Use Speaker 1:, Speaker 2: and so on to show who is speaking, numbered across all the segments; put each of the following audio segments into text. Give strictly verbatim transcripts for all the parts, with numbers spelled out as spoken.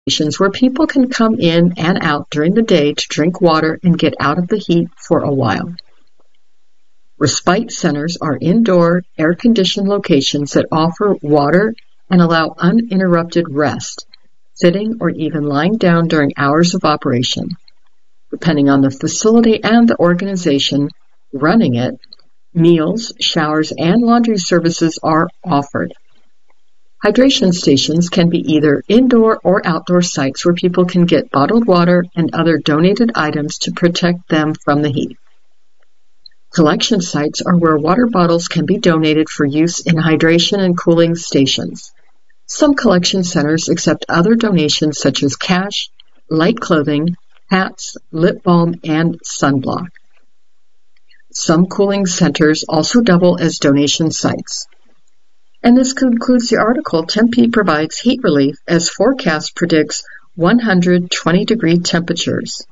Speaker 1: stations where people can come in and out during the day to drink water and get out of the heat for a while. Respite centers are indoor, air-conditioned locations that offer water and allow uninterrupted rest, sitting or even lying down during hours of operation. Depending on the facility and the organization running it, meals, showers, and laundry services are offered. Hydration stations can be either indoor or outdoor sites where people can get bottled water and other donated items to protect them from the heat. Collection sites are where water bottles can be donated for use in hydration and cooling stations. Some collection centers accept other donations such as cash, light clothing, hats, lip balm, and sunblock. Some cooling centers also double as donation sites. And this concludes the article. Tempe provides heat relief as forecast predicts one hundred twenty degree temperatures.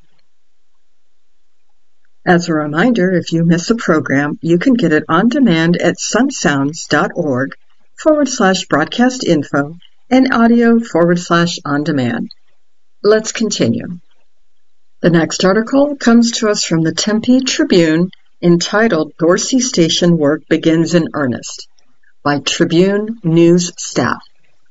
Speaker 1: As a reminder, if you miss a program, you can get it on demand at sunsounds.org forward slash broadcast info and audio forward slash on demand. Let's continue. The next article comes to us from the Tempe Tribune entitled Dorsey Station Work Begins in Earnest by Tribune News staff.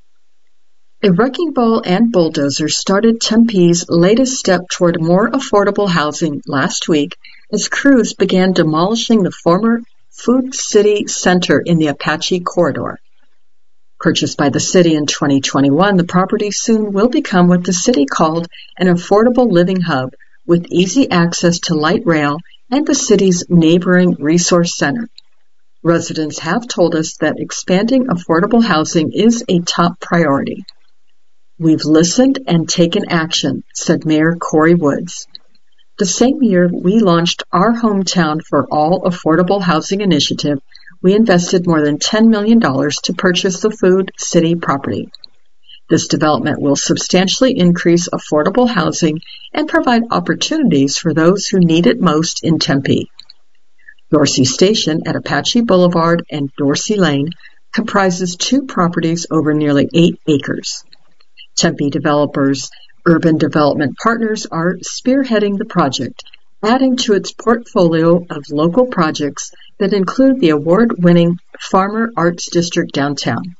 Speaker 1: A wrecking ball and bulldozer started Tempe's latest step toward more affordable housing last week as crews began demolishing the former Food City Center in the Apache Corridor. Purchased by the city in twenty twenty-one, the property soon will become what the city called an affordable living hub with easy access to light rail and the city's neighboring resource center. Residents have told us that expanding affordable housing is a top priority. We've listened and taken action, said Mayor Corey Woods. The same year we launched our Hometown for All Affordable Housing initiative, we invested more than ten million dollars to purchase the Food City property. This development will substantially increase affordable housing and provide opportunities for those who need it most in Tempe. Dorsey Station at Apache Boulevard and Dorsey Lane comprises two properties over nearly eight acres. Tempe developers Urban Development Partners are spearheading the project, adding to its portfolio of local projects that include the award-winning Farmer Arts District downtown.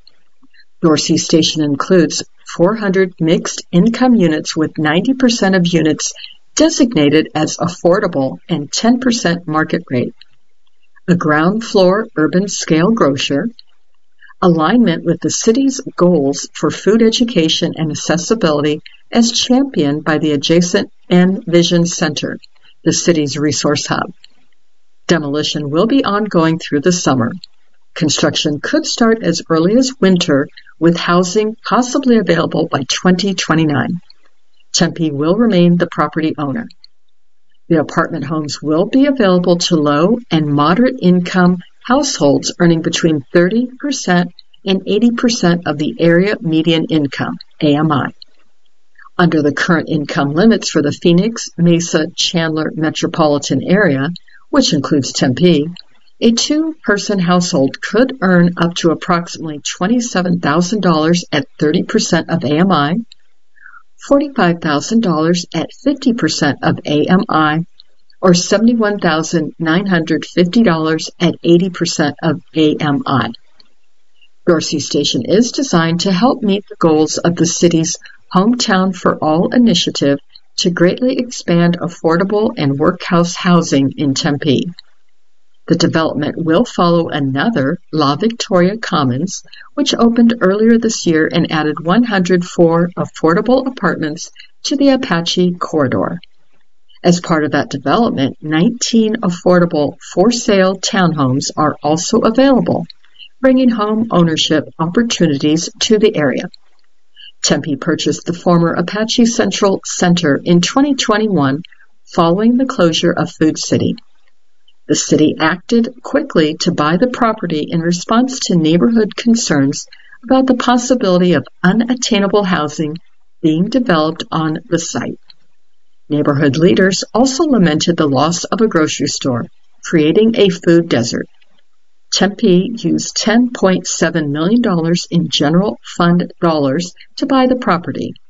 Speaker 1: Dorsey Station includes four hundred mixed-income units with ninety percent of units designated as affordable and ten percent market rate. A ground-floor urban-scale grocer, alignment with the city's goals for food education and accessibility as championed by the adjacent Envision Center, the city's resource hub. Demolition will be ongoing through the summer. Construction could start as early as winter, with housing possibly available by twenty twenty-nine. Tempe will remain the property owner. The apartment homes will be available to low and moderate income households earning between thirty percent and eighty percent of the area median income, A M I. Under the current income limits for the Phoenix, Mesa, Chandler metropolitan area, which includes Tempe, a two-person household could earn up to approximately twenty-seven thousand dollars at thirty percent of A M I, forty-five thousand dollars at fifty percent of A M I, or seventy-one thousand nine hundred fifty dollars at eighty percent of A M I. Dorsey Station is designed to help meet the goals of the city's Hometown for All initiative to greatly expand affordable and workhouse housing in Tempe. The development will follow another, La Victoria Commons, which opened earlier this year and added one hundred four affordable apartments to the Apache Corridor. As part of that development, nineteen affordable for-sale townhomes are also available, bringing home ownership opportunities to the area. Tempe purchased the former Apache Central Center in twenty twenty-one following the closure of Food City. The city acted quickly to buy the property in response to neighborhood concerns about the possibility of unattainable housing being developed on the site. Neighborhood leaders also lamented the loss of a grocery store, creating a food desert. Tempe used ten point seven million dollars in general fund dollars to buy the property,